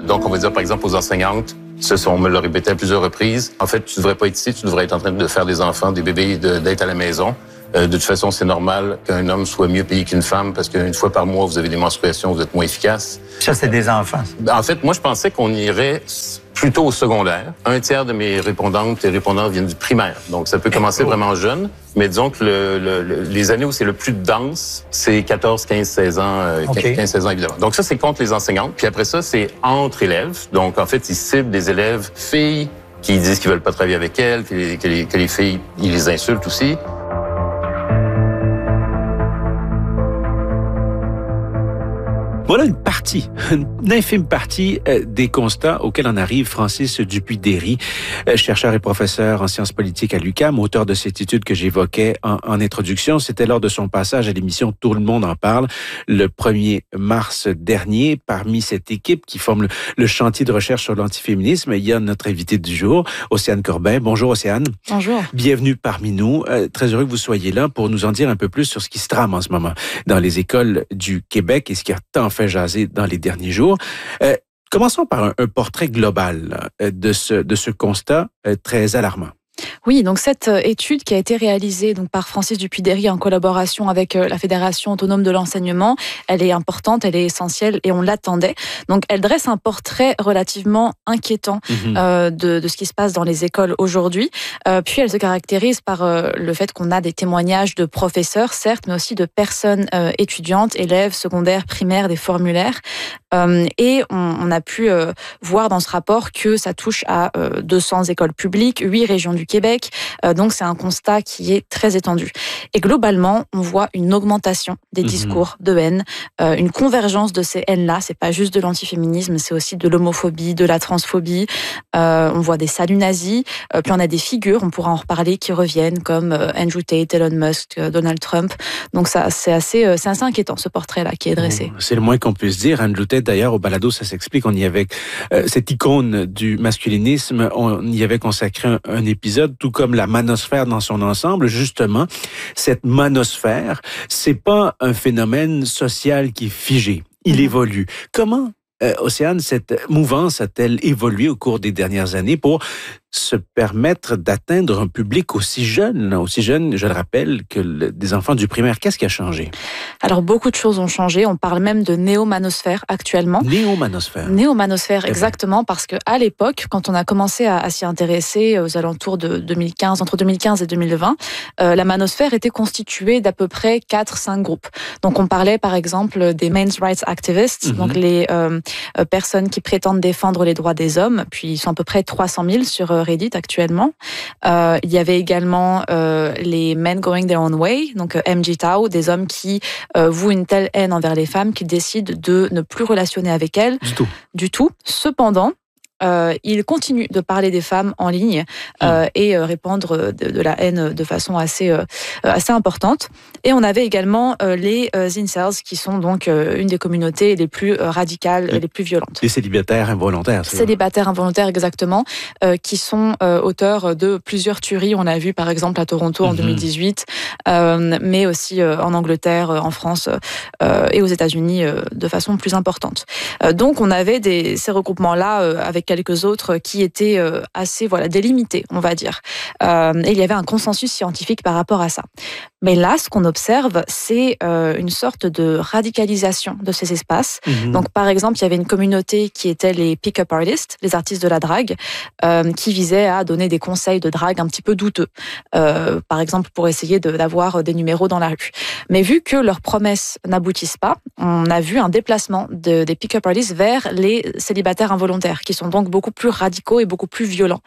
Donc, on va dire, par exemple, aux enseignantes, on me l'a répété à plusieurs reprises, en fait, tu devrais pas être ici, tu devrais être en train de faire des enfants, des bébés, d'être à la maison. De toute façon, c'est normal qu'un homme soit mieux payé qu'une femme parce qu'une fois par mois, vous avez des menstruations, vous êtes moins efficace. Ça, c'est des enfants. En fait, moi, je pensais qu'on irait plutôt au secondaire. Un tiers de mes répondantes et répondants viennent du primaire. Donc, ça peut commencer vraiment jeune. Mais disons que les années où c'est le plus dense, c'est 14, 15, 16 ans, 15, 16 ans, évidemment. Donc, ça, c'est contre les enseignantes. Puis après ça, c'est entre élèves. Donc, en fait, ils ciblent des élèves filles qui disent qu'ils veulent pas travailler avec elles, que les filles, ils les insultent aussi. Voilà une infime partie des constats auxquels en arrive Francis Dupuy-Derry, chercheur et professeur en sciences politiques à l'UQAM, auteur de cette étude que j'évoquais en introduction. C'était lors de son passage à l'émission Tout le monde en parle le 1er mars dernier. Parmi cette équipe qui forme le chantier de recherche sur l'antiféminisme, il y a notre invité du jour, Océane Corbin. Bonjour Océane. Bonjour. Bienvenue parmi nous. Très heureux que vous soyez là pour nous en dire un peu plus sur ce qui se trame en ce moment dans les écoles du Québec et ce qui a tant fait jaser dans les derniers jours. Commençons par un portrait global de ce constat très alarmant. Oui, donc cette étude qui a été réalisée donc par Francis Dupuy-Derry en collaboration avec la Fédération autonome de l'enseignement, elle est importante, elle est essentielle et on l'attendait. Donc elle dresse un portrait relativement inquiétant de ce qui se passe dans les écoles aujourd'hui. Puis elle se caractérise par le fait qu'on a des témoignages de professeurs, certes, mais aussi de personnes étudiantes, élèves, secondaires, primaires, des formulaires. Et on a pu voir dans ce rapport que ça touche à 200 écoles publiques, 8 régions du Québec. Donc, c'est un constat qui est très étendu. Et globalement, on voit une augmentation des discours de haine, une convergence de ces haines-là. C'est pas juste de l'antiféminisme, c'est aussi de l'homophobie, de la transphobie. On voit des saluts nazis. Puis on a des figures, on pourra en reparler, qui reviennent comme Andrew Tate, Elon Musk, Donald Trump. Donc, ça, c'est assez inquiétant, ce portrait-là qui est dressé. C'est le moins qu'on puisse dire. Andrew Tate, d'ailleurs, au balado, ça s'explique. On y avait cette icône du masculinisme. On y avait consacré un épisode, tout comme la manosphère dans son ensemble. Justement, cette manosphère, c'est pas un phénomène social qui est figé. Il évolue. Comment, Océane, cette mouvance a-t-elle évolué au cours des dernières années pour se permettre d'atteindre un public aussi jeune, je le rappelle, que des enfants du primaire? Qu'est-ce qui a changé? Alors, beaucoup de choses ont changé. On parle même de néomanosphère actuellement. Néomanosphère. Néomanosphère, exactement, parce que à l'époque, quand on a commencé à s'y intéresser aux alentours de 2015, entre 2015 et 2020, la manosphère était constituée d'à peu près 4-5 groupes. Donc, on parlait, par exemple, des men's rights activists, donc les personnes qui prétendent défendre les droits des hommes, puis ils sont à peu près 300 000 sur Reddit actuellement. Il y avait également les Men Going Their Own Way, donc MGTOW, des hommes qui vouent une telle haine envers les femmes qu'ils décident de ne plus relationner avec elles du tout. Cependant, ils continuent de parler des femmes en ligne et répandre de la haine de façon assez importante. Et on avait également les incels, qui sont donc une des communautés les plus radicales et les plus violentes. Les célibataires involontaires. Célibataires involontaires, exactement, qui sont auteurs de plusieurs tueries. On a vu par exemple à Toronto en 2018, mais aussi en Angleterre, en France et aux États-Unis de façon plus importante. Donc on avait ces regroupements-là avec quelques autres qui étaient assez délimités, on va dire. Et il y avait un consensus scientifique par rapport à ça. Mais là, ce qu'on observe, c'est une sorte de radicalisation de ces espaces. Donc, par exemple, il y avait une communauté qui était les pick-up artists, les artistes de la drague, qui visaient à donner des conseils de drague un petit peu douteux. Par exemple, pour essayer d'avoir des numéros dans la rue. Mais vu que leurs promesses n'aboutissent pas, on a vu un déplacement des pick-up artists vers les célibataires involontaires, qui sont donc beaucoup plus radicaux et beaucoup plus violents.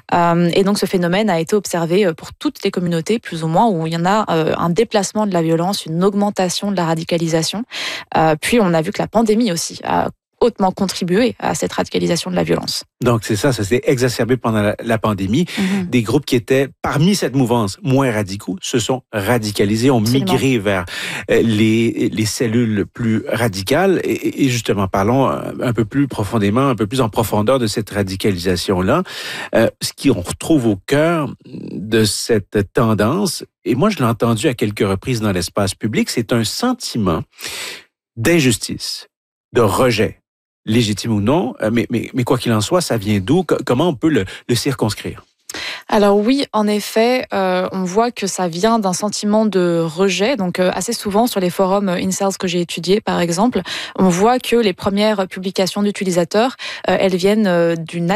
Et donc, ce phénomène a été observé pour toutes les communautés, plus ou moins, où il y en a un déplacement de la violence, une augmentation de la radicalisation. Puis on a vu que la pandémie aussi a hautement contribué à cette radicalisation de la violence. Donc c'est ça s'est exacerbé pendant la pandémie. Des groupes qui étaient parmi cette mouvance moins radicaux se sont radicalisés, ont migré vers les cellules plus radicales. Et justement, parlons un peu plus profondément, un peu plus en profondeur de cette radicalisation-là. Ce qu'on retrouve au cœur de cette tendance, et moi je l'ai entendu à quelques reprises dans l'espace public, c'est un sentiment d'injustice, de rejet, légitime ou non, mais quoi qu'il en soit, ça vient d'où? Comment on peut le circonscrire? Alors oui, en effet, on voit que ça vient d'un sentiment de rejet. Donc assez souvent sur les forums incels que j'ai étudiés, par exemple, on voit que les premières publications d'utilisateurs, elles viennent d'une